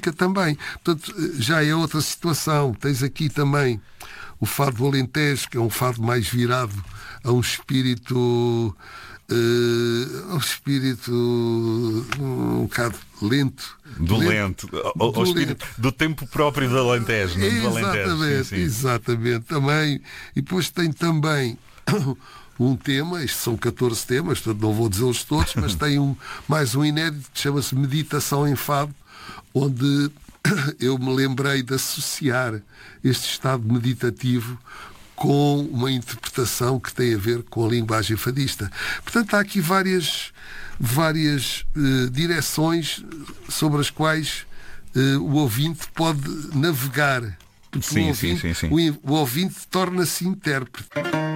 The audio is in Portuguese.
música também. Portanto, já é outra situação. Tens aqui também o fado do Alentejo, que é um fado mais virado a um espírito um bocado lento. Do lento. Ao espírito do tempo próprio do Alentejo, não do Alentejo. Exatamente, sim. exatamente. Também. E depois tem também um tema, isto são 14 temas, portanto não vou dizê-los todos, mas tem mais um inédito que chama-se Meditação em Fado, onde eu me lembrei de associar este estado meditativo com uma interpretação que tem a ver com a linguagem fadista. Portanto, há aqui várias direções sobre as quais o ouvinte pode navegar. Porque Sim. o ouvinte torna-se intérprete.